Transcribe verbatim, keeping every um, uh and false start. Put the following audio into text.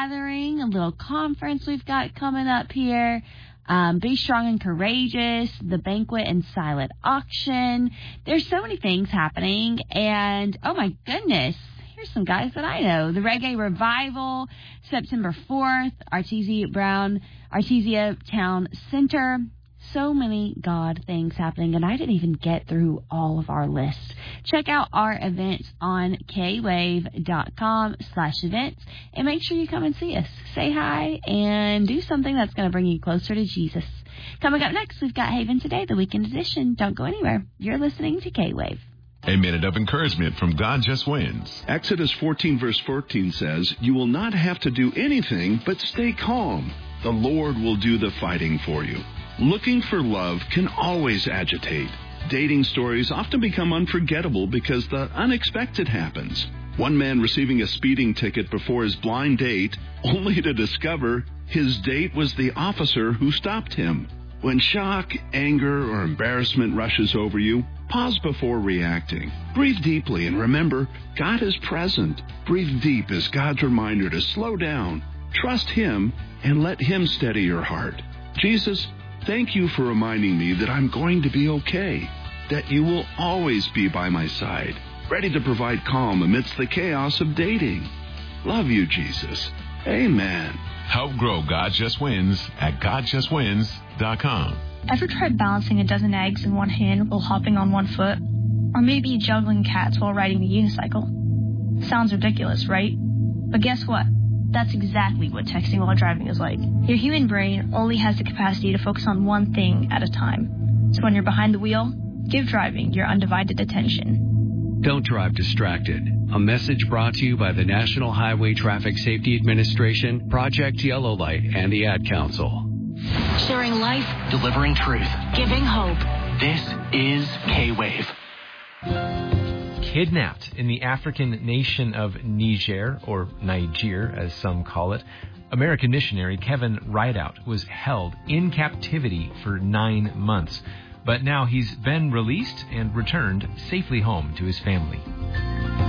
gathering, a little conference we've got coming up here. Um, Be Strong and Courageous, the banquet and silent auction. There's so many things happening, and oh my goodness, here's some guys that I know. The Reggae Revival, September fourth, Artesia Brown, Artesia Town Center. So many God things happening, and I didn't even get through all of our list. Check out our events on kwave.com slash events, and make sure you come and see us. Say hi and do something that's going to bring you closer to Jesus. Coming up next, we've got Haven Today, the weekend edition. Don't go anywhere. You're listening to K-Wave. A minute of encouragement from God Just Wins. Exodus fourteen verse fourteen says, "You will not have to do anything but stay calm. The Lord will do the fighting for you." Looking for love can always agitate. Dating stories often become unforgettable because the unexpected happens. One man receiving a speeding ticket before his blind date, only to discover his date was the officer who stopped him. When shock, anger, or embarrassment rushes over you, pause before reacting. Breathe deeply and remember, God is present. Breathe deep as God's reminder to slow down, trust Him, and let Him steady your heart. Jesus, thank you for reminding me that I'm going to be okay, that you will always be by my side, ready to provide calm amidst the chaos of dating. Love you, Jesus. Amen. Help grow God Just Wins at god just wins dot com. Ever tried balancing a dozen eggs in one hand while hopping on one foot? Or maybe juggling cats while riding the unicycle? Sounds ridiculous, right? But guess what? That's exactly what texting while driving is like. Your human brain only has the capacity to focus on one thing at a time. So when you're behind the wheel, give driving your undivided attention. Don't drive distracted. A message brought to you by the National Highway Traffic Safety Administration, Project Yellow Light, and the Ad Council. Sharing life, delivering truth, giving hope. This is K-Wave. Kidnapped in the African nation of Niger, or Niger as some call it, American missionary Kevin Rideout was held in captivity for nine months. But now he's been released and returned safely home to his family.